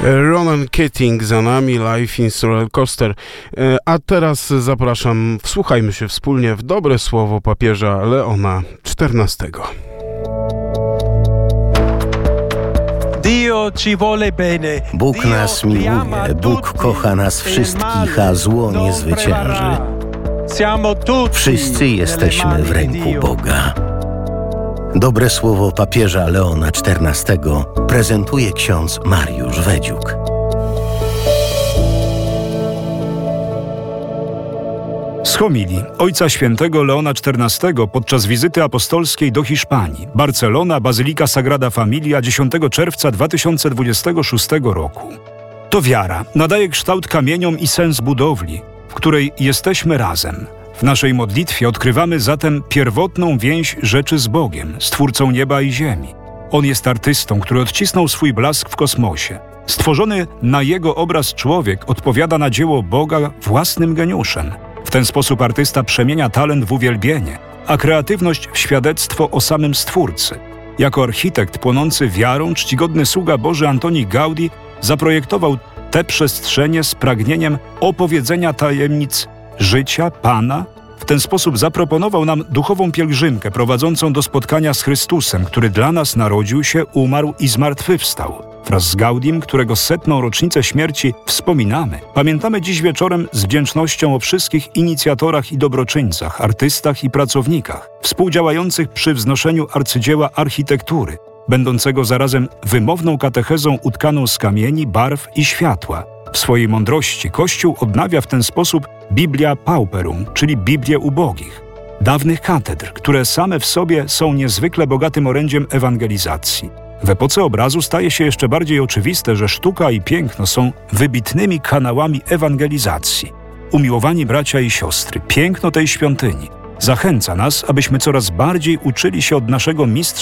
Ronan Keating za nami, Life in Roller Coaster. A teraz zapraszam, wsłuchajmy się wspólnie w dobre słowo papieża Leona XIV. Bóg nas miłuje, Bóg kocha nas wszystkich, a zło nie zwycięży. Wszyscy jesteśmy w ręku Boga. Dobre słowo papieża Leona XIV prezentuje ksiądz Mariusz Wedziuk. Z homilii Ojca Świętego Leona XIV podczas wizyty apostolskiej do Hiszpanii, Barcelona, Bazylika Sagrada Familia, 10 czerwca 2026 roku. To wiara nadaje kształt kamieniom i sens budowli, w której jesteśmy razem. W naszej modlitwie odkrywamy zatem pierwotną więź rzeczy z Bogiem, Stwórcą nieba i ziemi. On jest artystą, który odcisnął swój blask w kosmosie. Stworzony na jego obraz człowiek odpowiada na dzieło Boga własnym geniuszem. W ten sposób artysta przemienia talent w uwielbienie, a kreatywność w świadectwo o samym Stwórcy. Jako architekt płonący wiarą, czcigodny sługa Boży Antoni Gaudí zaprojektował te przestrzenie z pragnieniem opowiedzenia tajemnic życia Pana. W ten sposób zaproponował nam duchową pielgrzymkę prowadzącą do spotkania z Chrystusem, który dla nas narodził się, umarł i zmartwychwstał. Wraz z Gaudim, którego 100. rocznicę śmierci wspominamy, pamiętamy dziś wieczorem z wdzięcznością o wszystkich inicjatorach i dobroczyńcach, artystach i pracownikach, współdziałających przy wznoszeniu arcydzieła architektury, będącego zarazem wymowną katechezą utkaną z kamieni, barw i światła. W swojej mądrości Kościół odnawia w ten sposób Biblia Pauperum, czyli Biblię ubogich, dawnych katedr, które same w sobie są niezwykle bogatym orędziem ewangelizacji. W epoce obrazu staje się jeszcze bardziej oczywiste, że sztuka i piękno są wybitnymi kanałami ewangelizacji. Umiłowani bracia i siostry, piękno tej świątyni zachęca nas, abyśmy coraz bardziej uczyli się od naszego mistrza